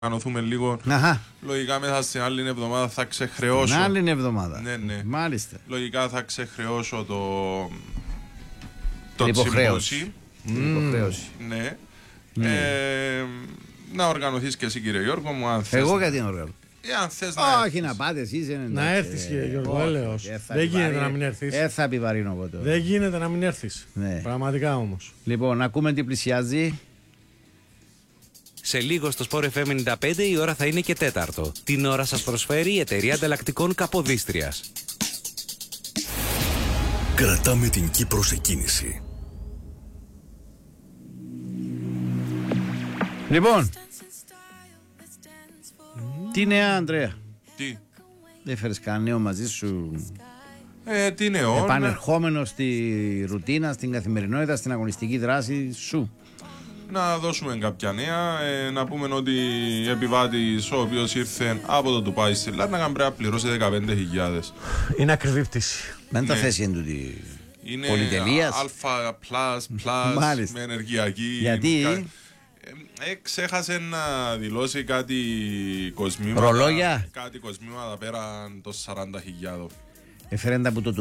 οργανωθούμε λίγο. Αχα. Λογικά μέσα στην άλλη εβδομάδα θα ξεχρεώσω. Την άλλη εβδομάδα. Ναι. Μάλιστα. Λογικά θα ξεχρεώσω Την υποχρέωση. Ναι. Να οργανωθείς και εσύ, κύριε Γιώργο μου, αν θες. Εγώ γιατί να οργανωθώ. Αν θες να Όχι, να πάτε εσείς. Να έρθεις, κύριε Γιώργο, έλεος. Δεν γίνεται να μην έρθεις. Θα επιβαρύνω εγώ τώρα. Δεν γίνεται να μην έρθεις. Ναι. Πραγματικά όμως. Λοιπόν, ακούμε τι πλησιάζει. Σε λίγο στο Sport FM 95 η ώρα θα είναι και 4. Την ώρα σας προσφέρει η εταιρεία ανταλλακτικών Καποδίστριας. Κρατάμε την Κύπρο σε κίνηση. Λοιπόν, τι νέα, Ανδρέα? Τι. Δεν φέρεις κανένα νέο μαζί σου? Τι νέο. Επανερχόμενο στη ρουτίνα, στην καθημερινότητα, στην αγωνιστική δράση σου. Να δώσουμε κάποια νέα. Να πούμε ότι ο επιβάτης ο οποίος ήρθε από το Ντουμπάι στη Λάρνακα πρέπει να πληρώσει 15.000. Είναι ακριβή πτήση. Δεν τα θέση είναι τούτη. Είναι Πολυτελείας. Α++, Μάλιστα. με ενεργειακή. Γιατί? Ξέχασε να δηλώσει κάτι κοσμήματα. Ρολόγια. Κάτι κοσμήματα πέραν των 40.000. Έφερε τα από το